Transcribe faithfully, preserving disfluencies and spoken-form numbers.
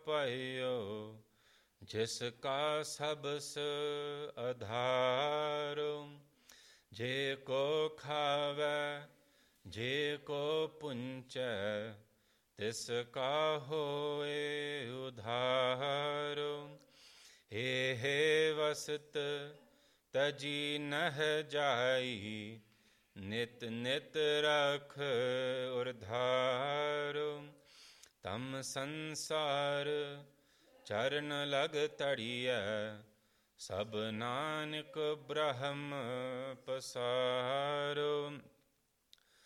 ਭਇਓ, ਜਿਸ ਕਾ ਸਬਸ ਆਧਾਰੁ। ਜੇ ਕੋ ਖਾਵੈ ਜੇ ਕੋ ਪੁੰਚੈ, ਤਿਸ ਕਾ ਹੋਏ ਉਧਾਰੁ। ਏਹ ਵਸਤ ਤਜੀ ਨਹ ਜਾਈ, ਨਿਤ ਨਿਤ ਰਖ ਉਰਧਾਰੁ। ਤਮ ਸੰਸਾਰ ਚਰਨ ਲਗ ਤੜੀਐ, ਸਭ ਨਾਨਕ ਬ੍ਰਹਮ ਪਸਾਰੁ।